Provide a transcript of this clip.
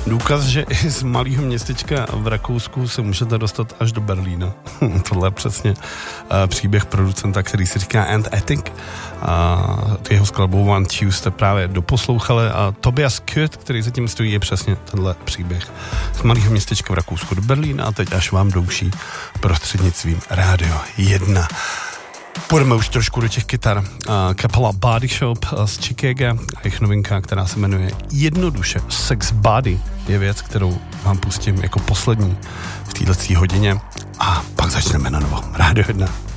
Důkaz, že i z malého městečka v Rakousku se můžete dostat až do Berlína. Tohle je přesně příběh producenta, který se říká Ant Etting. Jeho skladbou One Two jste právě doposlouchali a Tobias Kurt, který za tím stojí, je přesně tenhle příběh. Z malého městečka v Rakousku do Berlína a teď až vám douší prostřednictvím Rádio 1. Půjdeme už trošku do těch kytar. Kapela Body Shop z Chicaga a jejich novinka, která se jmenuje jednoduše Sex Body, je věc, kterou vám pustím jako poslední v této hodině a pak začneme na novo. Rádio 1.